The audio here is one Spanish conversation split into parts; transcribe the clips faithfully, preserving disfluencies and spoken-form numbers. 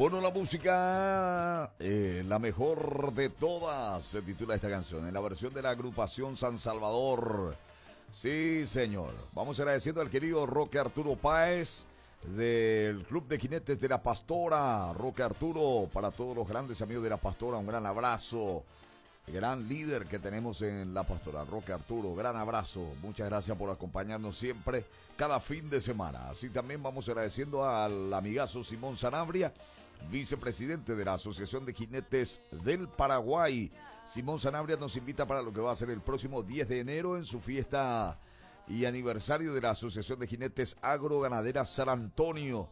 Bueno, la música, eh, la mejor de todas, se titula esta canción, en la versión de la agrupación San Salvador. Sí, señor. Vamos agradeciendo al querido Roque Arturo Páez, del Club de Jinetes de la Pastora. Roque Arturo, para todos los grandes amigos de la Pastora, un gran abrazo. Gran líder que tenemos en la Pastora, Roque Arturo, gran abrazo. Muchas gracias por acompañarnos siempre, cada fin de semana. Así también vamos agradeciendo al amigazo Simón Sanabria, vicepresidente de la Asociación de Jinetes del Paraguay. Simón Sanabria nos invita para lo que va a ser el próximo diez de enero en su fiesta y aniversario de la Asociación de Jinetes Agroganadera San Antonio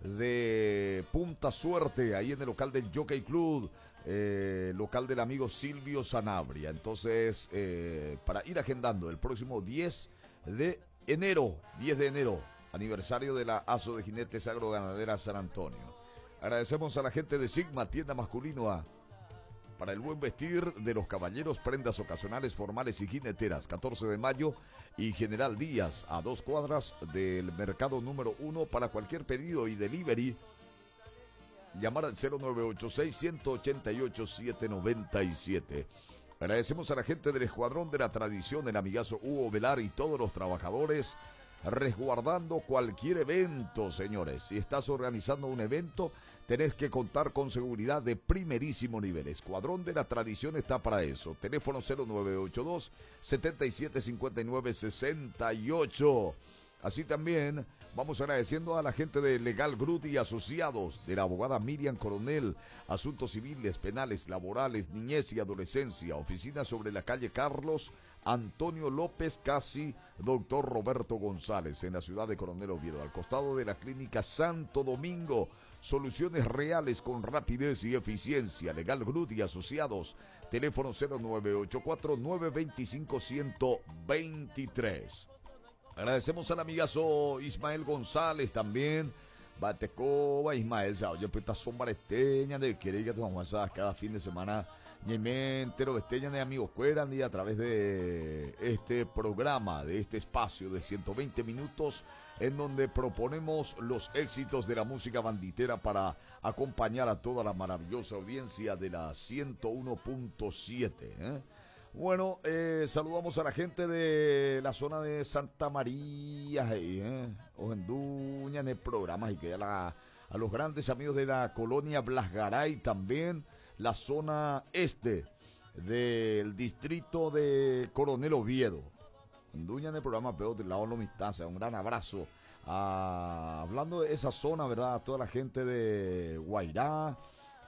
de Punta Suerte, ahí en el local del Jockey Club, eh, local del amigo Silvio Sanabria. Entonces, eh, para ir agendando el próximo diez de enero, diez de enero, aniversario de la Aso de Jinetes Agroganadera San Antonio. Agradecemos a la gente de Sigma, tienda masculina para el buen vestir de los caballeros, prendas ocasionales, formales y jineteras. catorce de mayo y General Díaz, a dos cuadras del mercado número uno. Para cualquier pedido y delivery, llamar al cero nueve ocho seis, uno ocho ocho, siete nueve siete. Agradecemos a la gente del Escuadrón de la Tradición, el amigazo Hugo Velar y todos los trabajadores resguardando cualquier evento, señores. Si estás organizando un evento, tenés que contar con seguridad de primerísimo nivel. Escuadrón de la Tradición está para eso. Teléfono cero nueve ocho dos, siete siete cinco nueve seis ocho. Así también vamos agradeciendo a la gente de Legal Group y Asociados, de la abogada Miriam Coronel, asuntos civiles, penales, laborales, niñez y adolescencia, oficina sobre la calle Carlos Antonio López Casi, doctor Roberto González, en la ciudad de Coronel Oviedo, al costado de la clínica Santo Domingo. Soluciones reales con rapidez y eficiencia. Legal Group y Asociados, teléfono cero nueve ocho cuatro, nueve dos cinco, uno dos tres. Agradecemos al amigazo Ismael González también. Batecoba, Ismael, oye, pues esta sombra esteña de que diga tu mamá cada fin de semana. Ni me entero, esteña de amigos cueran y a través de este programa, de este espacio de ciento veinte minutos, en donde proponemos los éxitos de la música banditera para acompañar a toda la maravillosa audiencia de la ciento uno punto siete, ¿eh? Bueno, eh, saludamos a la gente de la zona de Santa María, eh, Ojenduña en el programa, y que a, la, a los grandes amigos de la colonia Blasgaray también, la zona este del distrito de Coronel Oviedo. Ojenduña en el programa, pero del lado de la Mistancia, un gran abrazo. Ah, hablando de esa zona, ¿verdad? A toda la gente de Guairá,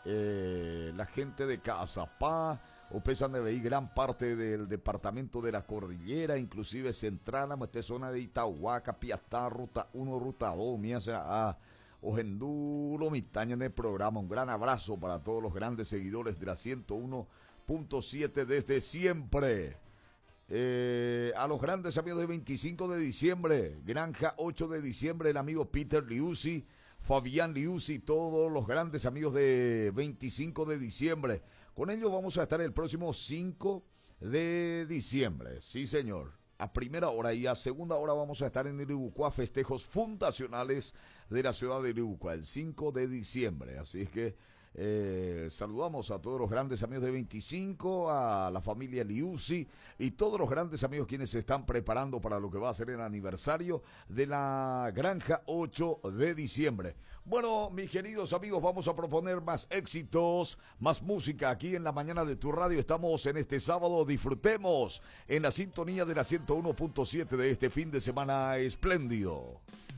eh, la gente de Cazapá, o pesan de veí gran parte del departamento de la Cordillera, inclusive central, a esta zona de Itahuaca, Piatá, Ruta uno, Ruta dos, mía, a Ojendulo, Mitaña en el programa. Un gran abrazo para todos los grandes seguidores de la ciento uno punto siete desde siempre. Eh, a los grandes amigos de veinticinco de diciembre, Granja ocho de diciembre, el amigo Peter Liuzzi, Fabián Liuzzi, todos los grandes amigos de veinticinco de diciembre. Con ellos vamos a estar el próximo cinco de diciembre, sí señor, a primera hora, y a segunda hora vamos a estar en Iribucuá, festejos fundacionales de la ciudad de Iribucuá, el cinco de diciembre, así es que eh, saludamos a todos los grandes amigos de veinticinco, a la familia Liuzzi y todos los grandes amigos quienes se están preparando para lo que va a ser el aniversario de la Granja ocho de diciembre. Bueno, mis queridos amigos, vamos a proponer más éxitos, más música aquí en la mañana de tu radio. Estamos en este sábado, disfrutemos en la sintonía de la ciento uno punto siete de este fin de semana espléndido.